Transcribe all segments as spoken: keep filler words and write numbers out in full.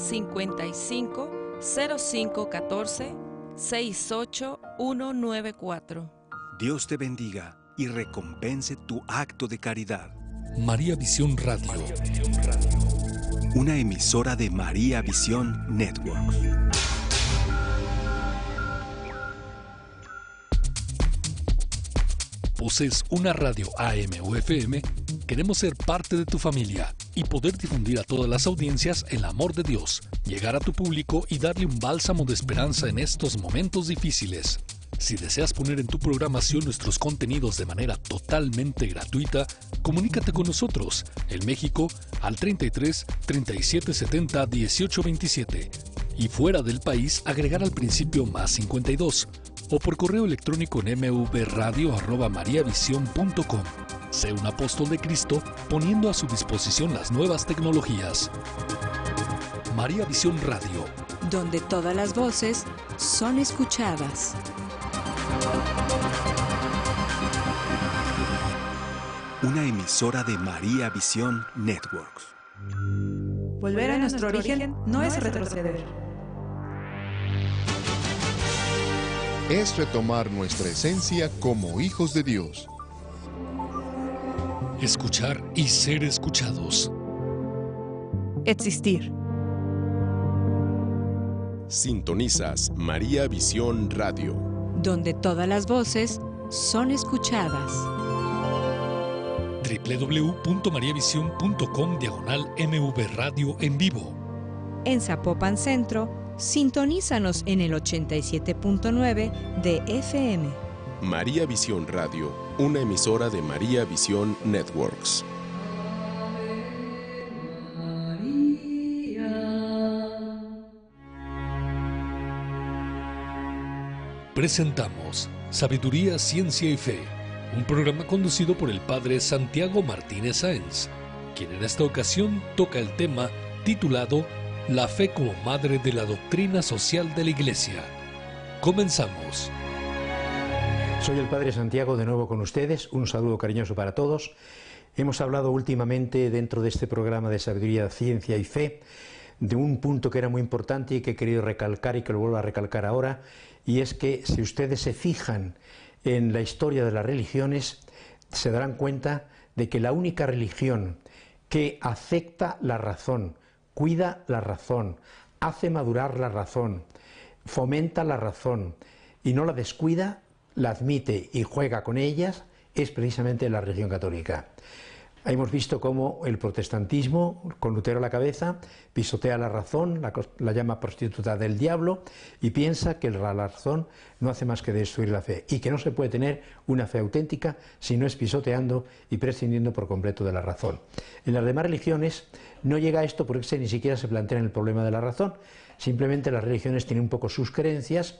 cincuenta y cinco, cero cinco catorce, sesenta y ocho, ciento noventa y cuatro. Dios te bendiga y recompense tu acto de caridad. María Visión Radio. Una emisora de María Visión Networks. ¿Posees una radio A M o F M? Queremos ser parte de tu familia y poder difundir a todas las audiencias el amor de Dios, llegar a tu público y darle un bálsamo de esperanza en estos momentos difíciles. Si deseas poner en tu programación nuestros contenidos de manera totalmente gratuita, comunícate con nosotros en México al treinta y tres, treinta y siete setenta, dieciocho veintisiete y fuera del país agregar al principio más cincuenta y dos o por correo electrónico en mvradio arroba mariavision punto com. Sé un apóstol de Cristo poniendo a su disposición las nuevas tecnologías. María Visión Radio, donde todas las voces son escuchadas. Una emisora de María Visión Networks. Volver a nuestro origen no es retroceder. Es retomar nuestra esencia como hijos de Dios. Escuchar y ser escuchados. Existir. Sintonizas María Visión Radio, donde todas las voces son escuchadas. doble u doble u doble u punto mariavision punto com diagonal mvradio en vivo. En Zapopan Centro, sintonízanos en el ochenta y siete punto nueve de F M. María Visión Radio, una emisora de María Visión Networks. Presentamos Sabiduría, Ciencia y Fe, un programa conducido por el Padre Santiago Martínez Sáenz, quien en esta ocasión toca el tema titulado La fe como madre de la doctrina social de la Iglesia. Comenzamos. Soy el Padre Santiago de nuevo con ustedes, un saludo cariñoso para todos. Hemos hablado últimamente dentro de este programa de Sabiduría, Ciencia y Fe de un punto que era muy importante y que he querido recalcar y que lo vuelvo a recalcar ahora, y es que si ustedes se fijan en la historia de las religiones, se darán cuenta de que la única religión que acepta la razón, cuida la razón, hace madurar la razón, fomenta la razón y no la descuida, la admite y juega con ellas, es precisamente la religión católica. Hemos visto cómo el protestantismo, con Lutero a la cabeza, pisotea la razón, la, la llama prostituta del diablo y piensa que la razón no hace más que destruir la fe y que no se puede tener una fe auténtica si no es pisoteando y prescindiendo por completo de la razón. En las demás religiones no llega a esto porque ni siquiera se plantean el problema de la razón. Simplemente las religiones tienen un poco sus creencias,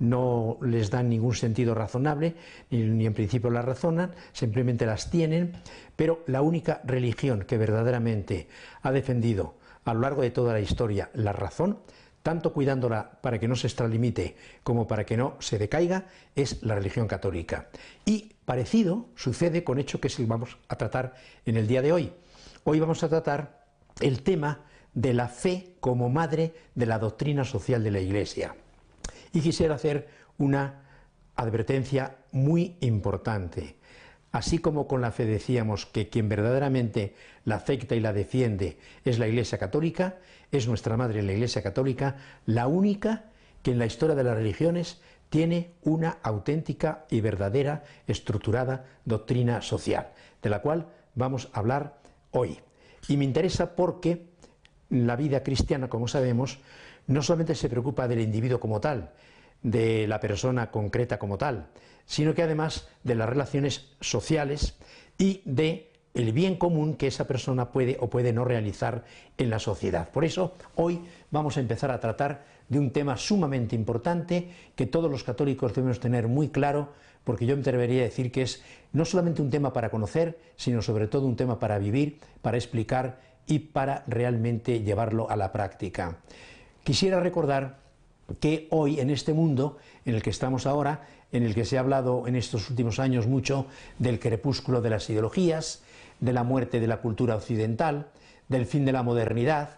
no les dan ningún sentido razonable, ni, ni en principio las razonan, simplemente las tienen, pero la única religión que verdaderamente ha defendido a lo largo de toda la historia la razón, tanto cuidándola para que no se extralimite como para que no se decaiga, es la religión católica. Y parecido sucede con hecho que sí vamos a tratar en el día de hoy. Hoy vamos a tratar el tema de la fe como madre de la doctrina social de la Iglesia. Y quisiera hacer una advertencia muy importante. Así como con la fe decíamos que quien verdaderamente la acepta y la defiende es la Iglesia Católica, es nuestra madre la Iglesia Católica, la única que en la historia de las religiones tiene una auténtica y verdadera estructurada doctrina social, de la cual vamos a hablar hoy. Y me interesa porque la vida cristiana, como sabemos, no solamente se preocupa del individuo como tal, de la persona concreta como tal, sino que además de las relaciones sociales y de el bien común que esa persona puede o puede no realizar en la sociedad. Por eso, hoy vamos a empezar a tratar de un tema sumamente importante que todos los católicos debemos tener muy claro, porque yo me atrevería a decir que es no solamente un tema para conocer, sino sobre todo un tema para vivir, para explicar y para realmente llevarlo a la práctica. Quisiera recordar que hoy en este mundo en el que estamos ahora, en el que se ha hablado en estos últimos años mucho del crepúsculo de las ideologías, de la muerte de la cultura occidental, del fin de la modernidad,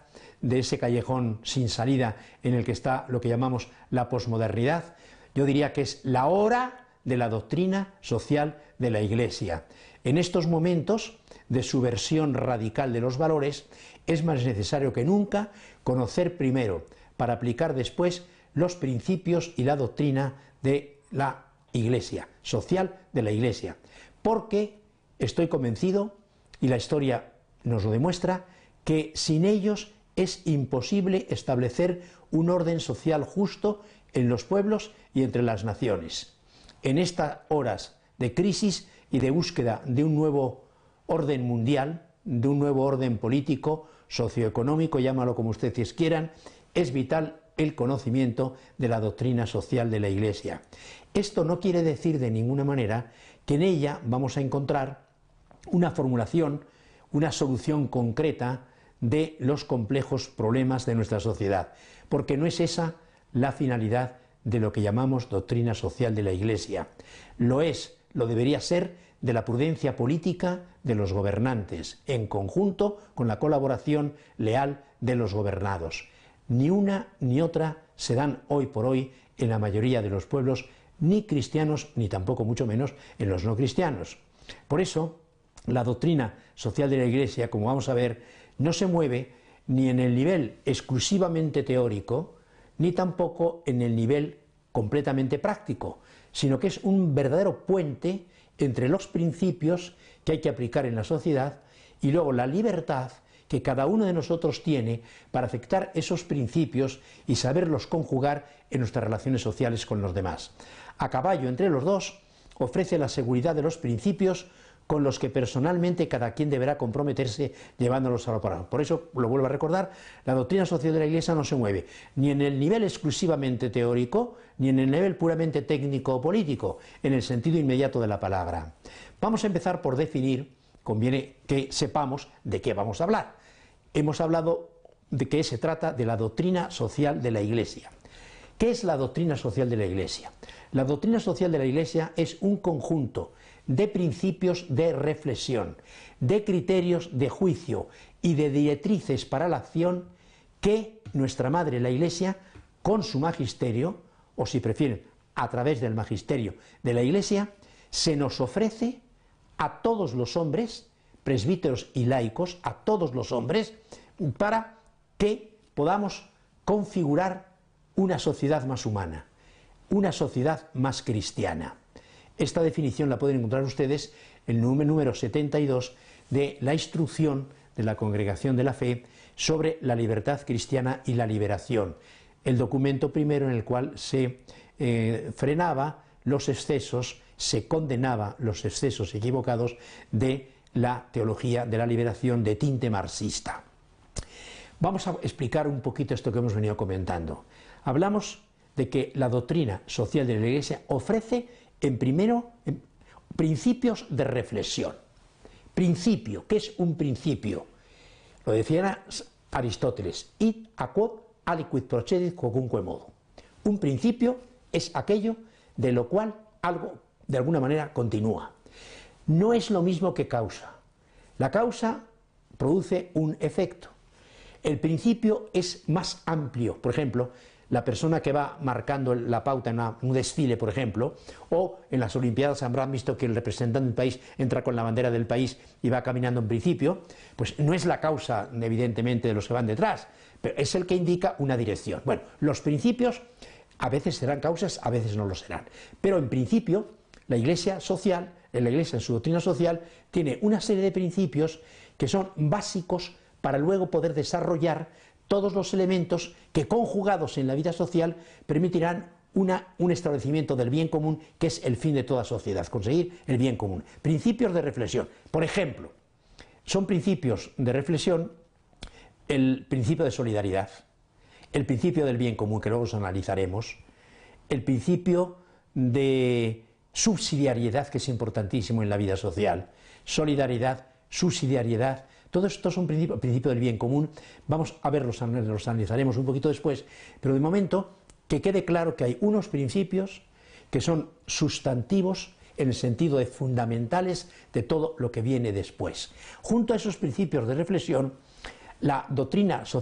de ese callejón sin salida en el que está lo que llamamos la posmodernidad. Yo diría que es la hora de la doctrina social de la Iglesia. En estos momentos de subversión radical de los valores, es más necesario que nunca conocer primero, para aplicar después, los principios y la doctrina de la Iglesia, social de la Iglesia. Porque estoy convencido, y la historia nos lo demuestra, que sin ellos es imposible establecer un orden social justo en los pueblos y entre las naciones. En estas horas de crisis y de búsqueda de un nuevo orden mundial, de un nuevo orden político, socioeconómico, llámalo como ustedes quieran, es vital el conocimiento de la doctrina social de la Iglesia. Esto no quiere decir de ninguna manera que en ella vamos a encontrar una formulación, una solución concreta de los complejos problemas de nuestra sociedad, porque no es esa la finalidad de lo que llamamos doctrina social de la Iglesia. Lo es, lo debería ser, de la prudencia política de los gobernantes, en conjunto con la colaboración leal de los gobernados. Ni una ni otra se dan hoy por hoy en la mayoría de los pueblos, ni cristianos, ni tampoco mucho menos en los no cristianos. Por eso, la doctrina social de la Iglesia, como vamos a ver, no se mueve ni en el nivel exclusivamente teórico, ni tampoco en el nivel completamente práctico, sino que es un verdadero puente entre los principios que hay que aplicar en la sociedad y luego la libertad que cada uno de nosotros tiene para aceptar esos principios y saberlos conjugar en nuestras relaciones sociales con los demás. A caballo entre los dos ofrece la seguridad de los principios con los que personalmente cada quien deberá comprometerse llevándolos a la práctica. Por eso, lo vuelvo a recordar, la doctrina social de la Iglesia no se mueve ni en el nivel exclusivamente teórico, ni en el nivel puramente técnico o político, en el sentido inmediato de la palabra. Vamos a empezar por definir, conviene que sepamos de qué vamos a hablar. Hemos hablado de que se trata de la doctrina social de la Iglesia. ¿Qué es la doctrina social de la Iglesia? La doctrina social de la Iglesia es un conjunto de principios de reflexión, de criterios de juicio y de directrices para la acción que nuestra Madre, la Iglesia, con su magisterio, o si prefieren, a través del magisterio de la Iglesia, se nos ofrece a todos los hombres, presbíteros y laicos, a todos los hombres, para que podamos configurar una sociedad más humana, una sociedad más cristiana. Esta definición la pueden encontrar ustedes en el número setenta y dos de la instrucción de la Congregación de la Fe sobre la libertad cristiana y la liberación, el documento primero en el cual se eh, frenaba los excesos, se condenaba los excesos equivocados de la teología de la liberación de tinte marxista. Vamos a explicar un poquito esto que hemos venido comentando. Hablamos de que la doctrina social de la Iglesia ofrece en primero en principios de reflexión. Principio, ¿qué es un principio? Lo decía Aristóteles, id a quod aliquid procedit quocunque modo. Un principio es aquello de lo cual algo de alguna manera continúa. No es lo mismo que causa. La causa produce un efecto. El principio es más amplio. Por ejemplo, la persona que va marcando la pauta en un desfile, por ejemplo, o en las Olimpiadas habrán visto que el representante del país entra con la bandera del país y va caminando en principio, pues no es la causa, evidentemente, de los que van detrás, pero es el que indica una dirección. Bueno, los principios a veces serán causas, a veces no lo serán, pero en principio la Iglesia social, la Iglesia en su doctrina social, tiene una serie de principios que son básicos para luego poder desarrollar todos los elementos que, conjugados en la vida social, permitirán una, un establecimiento del bien común, que es el fin de toda sociedad, conseguir el bien común. Principios de reflexión. Por ejemplo, son principios de reflexión el principio de solidaridad, el principio del bien común, que luego os analizaremos, el principio de subsidiariedad, que es importantísimo en la vida social, solidaridad, subsidiariedad. Todo esto son principios principio del bien común. Vamos a verlos, los analizaremos un poquito después, pero de momento que quede claro que hay unos principios que son sustantivos en el sentido de fundamentales de todo lo que viene después. Junto a esos principios de reflexión, la doctrina social